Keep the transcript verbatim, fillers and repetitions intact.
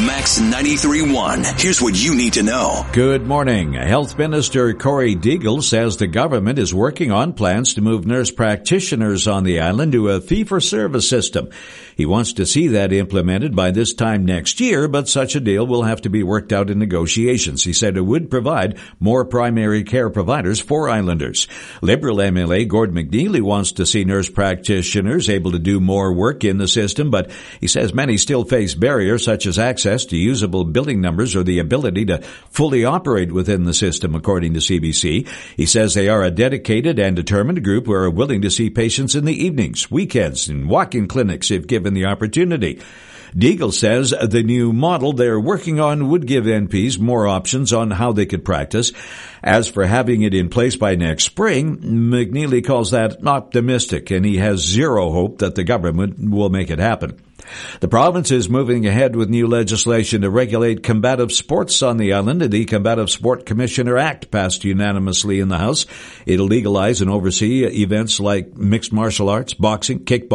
Max ninety-three point one. Here's what you need to know. Good morning. Health Minister Corey Deagle says the government is working on plans to move nurse practitioners on the island to a fee-for-service system. He wants to see that implemented by this time next year, but such a deal will have to be worked out in negotiations. He said it would provide more primary care providers for islanders. Liberal M L A Gord McNeely wants to see nurse practitioners able to do more work in the system, but he says many still face barriers such as access to usable billing numbers or the ability to fully operate within the system, according to C B C. He says they are a dedicated and determined group who are willing to see patients in the evenings, weekends, and walk-in clinics if given the opportunity. Deagle says the new model they're working on would give N Ps more options on how they could practice. As for having it in place by next spring, McNeely calls that optimistic, and he has zero hope that the government will make it happen. The province is moving ahead with new legislation to regulate combative sports on the island. The Combative Sport Commissioner Act passed unanimously in the House. It'll legalize and oversee events like mixed martial arts, boxing, kickboxing,